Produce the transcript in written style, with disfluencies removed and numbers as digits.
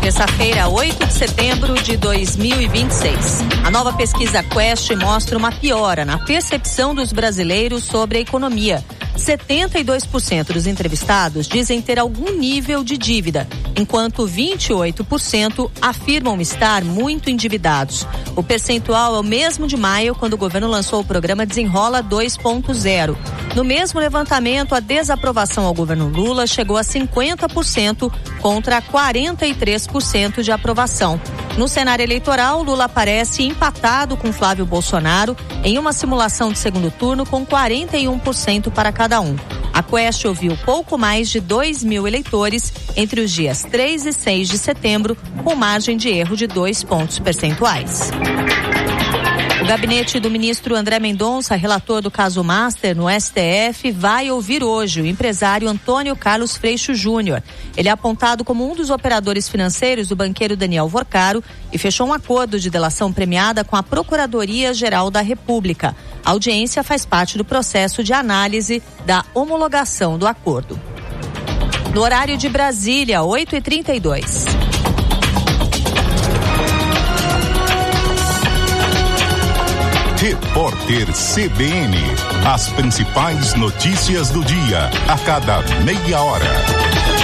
Terça-feira, 8 de setembro de 2026. A nova pesquisa Quest mostra uma piora na percepção dos brasileiros sobre a economia. 72% dos entrevistados dizem ter algum nível de dívida, enquanto 28% afirmam estar muito endividados. O percentual é o mesmo de maio, quando o governo lançou o programa Desenrola 2.0. No mesmo levantamento, a desaprovação ao governo Lula chegou a 50% contra 43% de aprovação. No cenário eleitoral, Lula aparece empatado com Flávio Bolsonaro em uma simulação de segundo turno com 41% para cada um. A Quest ouviu pouco mais de 2.000 eleitores entre os dias 3 e 6 de setembro, com margem de erro de 2 pontos percentuais. O gabinete do ministro André Mendonça, relator do caso Master no STF, vai ouvir hoje o empresário Antônio Carlos Freixo Júnior. Ele é apontado como um dos operadores financeiros do banqueiro Daniel Vorcaro e fechou um acordo de delação premiada com a Procuradoria-Geral da República. A audiência faz parte do processo de análise da homologação do acordo. No horário de Brasília, 8h32. Repórter CBN. As principais notícias do dia, a cada meia hora.